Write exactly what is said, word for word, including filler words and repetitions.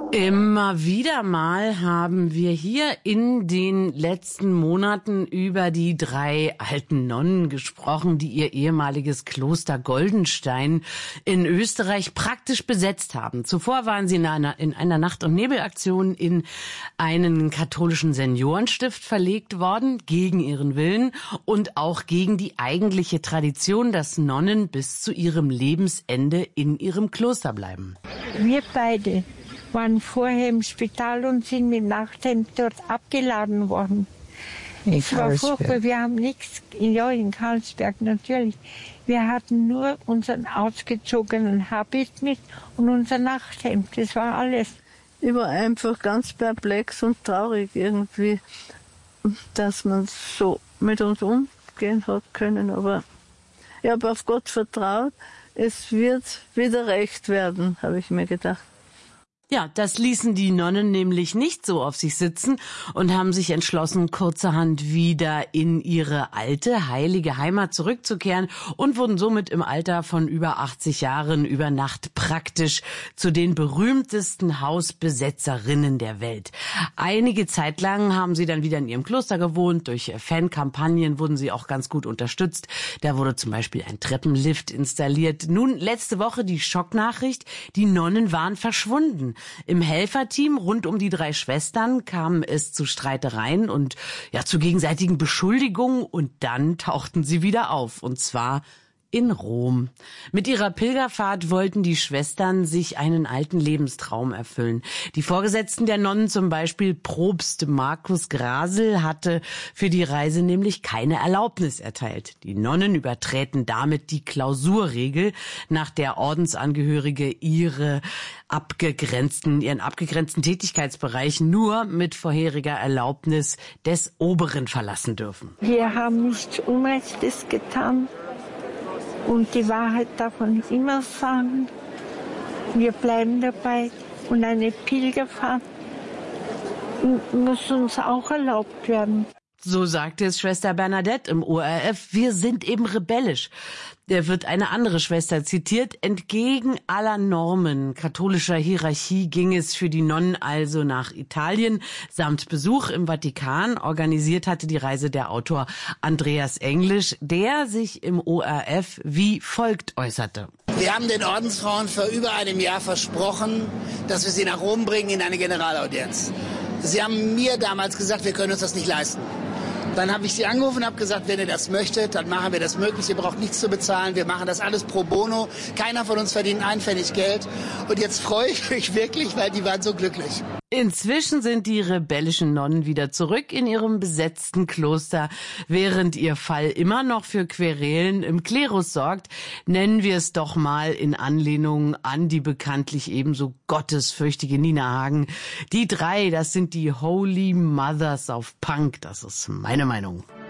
Immer wieder mal haben wir hier in den letzten Monaten über die drei alten Nonnen gesprochen, die ihr ehemaliges Kloster Goldenstein in Österreich praktisch besetzt haben. Zuvor waren sie in einer, in einer Nacht- und Nebelaktion in einen katholischen Seniorenstift verlegt worden, gegen ihren Willen und auch gegen die eigentliche Tradition, dass Nonnen bis zu ihrem Lebensende in ihrem Kloster bleiben. Wir beide waren vorher im Spital und sind mit Nachthemd dort abgeladen worden. Es war furchtbar, wir haben nichts, ja in Karlsberg natürlich. Wir hatten nur unseren ausgezogenen Habit mit und unser Nachthemd, das war alles. Ich war einfach ganz perplex und traurig irgendwie, dass man so mit uns umgehen hat können. Aber ich habe auf Gott vertraut, es wird wieder recht werden, habe ich mir gedacht. Ja, das ließen die Nonnen nämlich nicht so auf sich sitzen und haben sich entschlossen, kurzerhand wieder in ihre alte, heilige Heimat zurückzukehren und wurden somit im Alter von über achtzig Jahren über Nacht praktisch zu den berühmtesten Hausbesetzerinnen der Welt. Einige Zeit lang haben sie dann wieder in ihrem Kloster gewohnt. Durch Fankampagnen wurden sie auch ganz gut unterstützt. Da wurde zum Beispiel ein Treppenlift installiert. Nun, letzte Woche die Schocknachricht, die Nonnen waren verschwunden. Im Helferteam rund um die drei Schwestern kam es zu Streitereien und ja zu gegenseitigen Beschuldigungen und dann tauchten sie wieder auf, und zwar in Rom. Mit ihrer Pilgerfahrt wollten die Schwestern sich einen alten Lebenstraum erfüllen. Die Vorgesetzten der Nonnen, zum Beispiel Propst Markus Grasel, hatte für die Reise nämlich keine Erlaubnis erteilt. Die Nonnen übertreten damit die Klausurregel, nach der Ordensangehörige ihre abgegrenzten, ihren abgegrenzten Tätigkeitsbereich nur mit vorheriger Erlaubnis des Oberen verlassen dürfen. Wir haben nichts Unrechtes getan. Und die Wahrheit darf man immer sagen. Wir bleiben dabei. Und eine Pilgerfahrt muss uns auch erlaubt werden. So sagte es Schwester Bernadette im O R F. Wir sind eben rebellisch. Da wird eine andere Schwester zitiert. Entgegen aller Normen katholischer Hierarchie ging es für die Nonnen also nach Italien samt Besuch im Vatikan. Organisiert hatte die Reise der Autor Andreas Englisch, der sich im O R F wie folgt äußerte. Wir haben den Ordensfrauen vor über einem Jahr versprochen, dass wir sie nach Rom bringen in eine Generalaudienz. Sie haben mir damals gesagt, wir können uns das nicht leisten. Dann habe ich sie angerufen und habe gesagt, wenn ihr das möchtet, dann machen wir das möglich. Ihr braucht nichts zu bezahlen. Wir machen das alles pro bono. Keiner von uns verdient einen Pfennig Geld. Und jetzt freue ich mich wirklich, weil die waren so glücklich. Inzwischen sind die rebellischen Nonnen wieder zurück in ihrem besetzten Kloster. Während ihr Fall immer noch für Querelen im Klerus sorgt, nennen wir es doch mal in Anlehnung an die bekanntlich ebenso gottesfürchtige Nina Hagen. Die drei, das sind die Holy Mothers of Punk. Das ist meine Meinung.